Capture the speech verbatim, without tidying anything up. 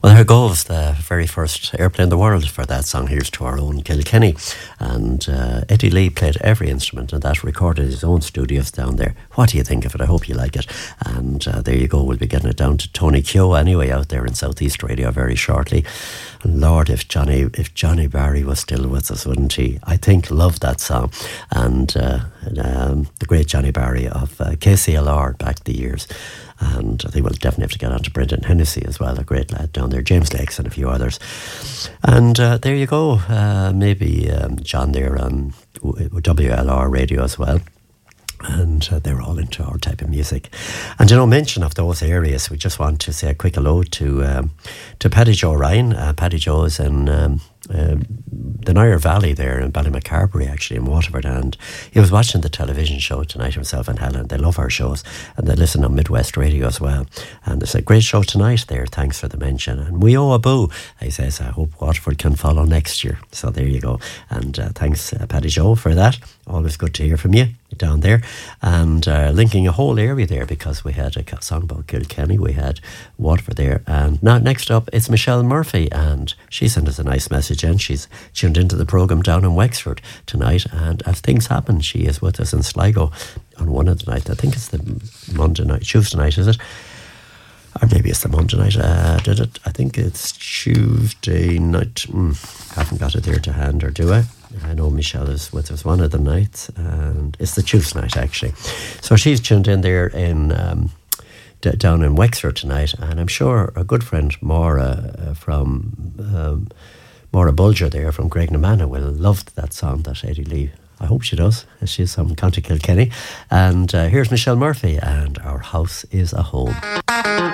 Well, there goes the very first airplane in the world for that song. Here's to our own Kilkenny. And uh, Eddie Lee played every instrument in that, recorded his own studios down there. What do you think of it? I hope you like it. And uh, there you go. We'll be getting it down to Tony Keogh anyway out there in Southeast Radio very shortly. And Lord, if Johnny if Johnny Barry was still with us, wouldn't he? I think loved that song. And uh, um, the great Johnny Barry of uh, K C L R back the years. And I think we'll definitely have to get on to Brendan Hennessy as well, a great lad down there, James Lakes and a few others. And uh, there you go, uh, maybe um, John there on W L R radio as well. And uh, they're all into our type of music. And you know, mention of those areas, we just want to say a quick hello to um, to Paddy Joe Ryan. Uh, Paddy Joe is in um, uh, the Nire Valley there in Ballymacarbery, actually, in Waterford. And he was watching the television show tonight, himself and Helen. They love our shows, and they listen on Midwest Radio as well. And they said, great show tonight there, thanks for the mention. And we owe a boo. He says, I hope Waterford can follow next year. So there you go. And uh, thanks, uh, Paddy Joe, for that. Always good to hear from you down there. And uh, linking a whole area there, because we had a song about Kilkenny, we had Waterford there. And now next up, it's Michelle Murphy, and she sent us a nice message, and she's tuned into the programme down in Wexford tonight. And as things happen, she is with us in Sligo on one of the nights. I think it's the Monday night, Tuesday night, is it? Or maybe it's the Monday night. Uh, did it? I think it's Tuesday night. Mm, haven't got it there to hand, or do I? I know Michelle is with us one of the nights, and it's the Tuesday night actually. So she's tuned in there in um, d- down in Wexford tonight, and I'm sure a good friend Maura uh, from um, Maura Bulger there from Graignamanagh will love that song that Eddie Lee. I hope she does. She's from County Kilkenny, and uh, here's Michelle Murphy, and Our House is a Home.